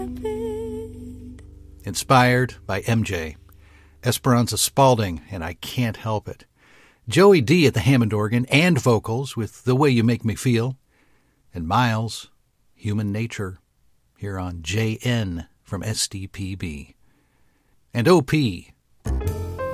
Inspired by MJ, Esperanza Spalding, and I Can't Help It. Joey D at the Hammond organ and vocals with The Way You Make Me Feel. And Miles, Human Nature, here on JN from SDPB. And OP,